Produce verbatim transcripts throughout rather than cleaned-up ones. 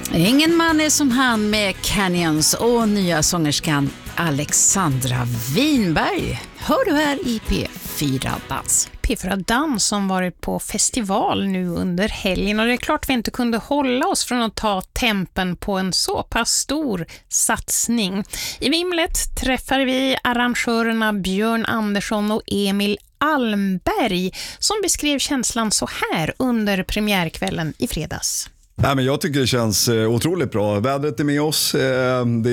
Ingen man är som han med Canyons och nya sångerskan Alexandra Winberg. Hör du här i P fyra Dans. P fyra Dans som varit på festival nu under helgen, och det är klart vi inte kunde hålla oss från att ta tempen på en så pass stor satsning. I Vimlet träffar vi arrangörerna Björn Andersson och Emil Almberg som beskrev känslan så här under premiärkvällen i fredags. Nej, men jag tycker det känns otroligt bra. Vädret är med oss. Det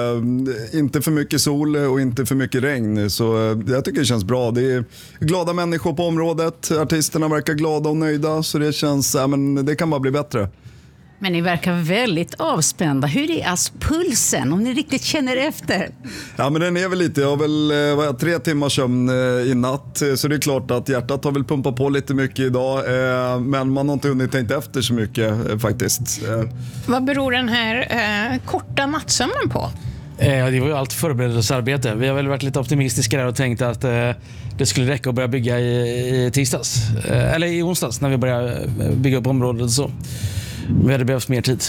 är inte för mycket sol och inte för mycket regn. Så jag tycker det känns bra. Det är glada människor på området. Artisterna verkar glada och nöjda. Så det känns, ja, men det kan bara bli bättre. Men ni verkar väldigt avspända. Hur är alltså pulsen, om ni riktigt känner efter? Ja, men den är väl lite. Jag har väl vad, tre timmar sömn i natt. Så det är klart att hjärtat har väl pumpat på lite mycket idag. Men man har inte hunnit tänka efter så mycket faktiskt. Vad beror den här eh, korta nattsömnen på? Eh, det var ju allt förberedelsearbete. Vi har väl varit lite optimistiska där och tänkt att eh, det skulle räcka att börja bygga i, i tisdags. Eh, eller i onsdags när vi började bygga upp området och så. Vi hade behövt mer tid.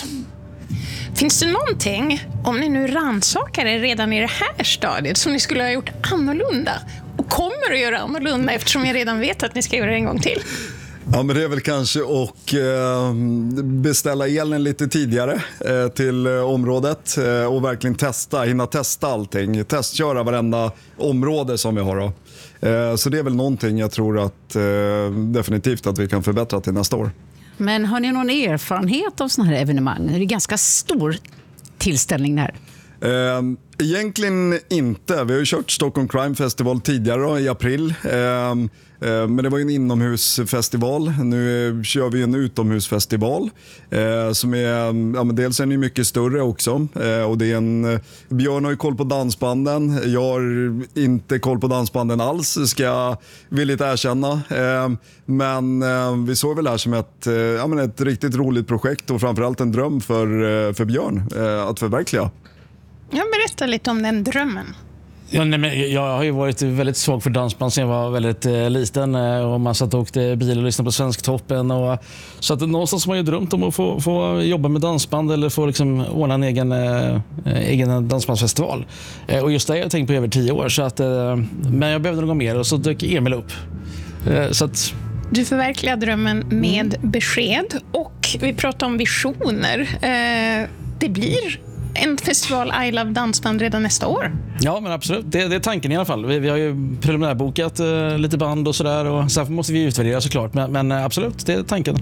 Finns det någonting, om ni nu rannsakar er redan i det här stadiet, som ni skulle ha gjort annorlunda och kommer att göra annorlunda eftersom jag redan vet att ni ska göra det en gång till? Ja, men det är väl kanske att eh, beställa elen lite tidigare eh, till eh, området eh, och verkligen testa, hinna testa allting. Testköra varenda område som vi har då. Eh, så det är väl någonting jag tror att eh, definitivt att vi kan förbättra till nästa år. Men har ni någon erfarenhet av sådana här evenemang? Det är ganska stor tillställning här. Eh, egentligen inte. Vi har ju kört Stockholm Crime Festival tidigare då, i april. Eh, eh, men det var ju en inomhusfestival. Nu kör vi en utomhusfestival. Eh, som är, ja, men dels är den ju mycket större också. Eh, och det är en, Björn har ju koll på dansbanden. Jag har inte koll på dansbanden alls, ska jag villigt erkänna. Eh, men eh, vi såg väl det här som ett, eh, ja, men ett riktigt roligt projekt och framförallt en dröm för, eh, för Björn eh, att förverkliga. Jag berättar lite om den drömmen. Ja, nej, men jag har ju varit väldigt svag för dansband sen jag var väldigt eh, liten eh, och man satt och åkte bil och lyssnade på Svensktoppen. Och, så att någonstans har man ju drömt om att få, få jobba med dansband eller få liksom ordna en egen, eh, egen dansbandsfestival. Eh, och just det har jag tänkt på över tio år. Så att, eh, men jag behövde något mer och så dök Emil upp. Eh, så att... Du förverkligar drömmen med besked och vi pratar om visioner. Eh, det blir en festival I Love Dansband redan nästa år. Ja, men absolut. Det, det är tanken i alla fall. Vi, vi har ju preliminärbokat eh, lite band och sådär. Och sen måste vi utvärdera såklart. Men, men absolut, det är tanken.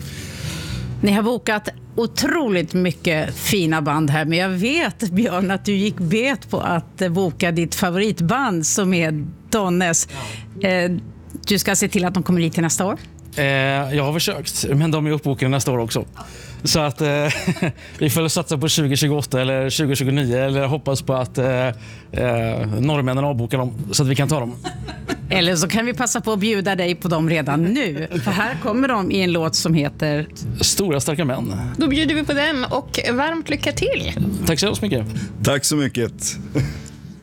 Ni har bokat otroligt mycket fina band här. Men jag vet, Björn, att du gick bet på att boka ditt favoritband som är Donnes. Eh, du ska se till att de kommer hit till nästa år. Eh, jag har försökt, men de är uppbokade nästa år också. Så att eh, vi får satsa på tjugo tjugoåtta eller tjugo tjugonio eller hoppas på att eh, eh, norrmännen avbokar dem så att vi kan ta dem. Eller så kan vi passa på att bjuda dig på dem redan nu. För här kommer de i en låt som heter Stora starka män. Då bjuder vi på den och varmt lycka till. Tack så mycket. Tack så mycket.